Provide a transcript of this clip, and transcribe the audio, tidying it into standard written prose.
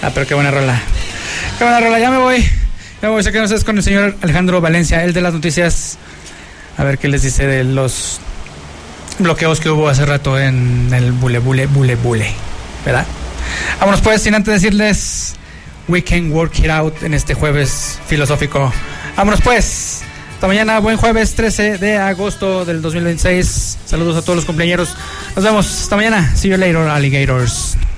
Pero qué buena rola. Qué buena rola, ya me voy. Sé que no estás con el señor Alejandro Valencia, el de las noticias. A ver qué les dice de los bloqueos que hubo hace rato en el bule, ¿verdad? Vámonos pues, sin antes decirles we can work it out en este jueves filosófico. Vámonos pues, hasta mañana, buen jueves 13 de agosto del 2026. Saludos a todos los cumpleañeros. Nos vemos, hasta mañana. See you later, alligators.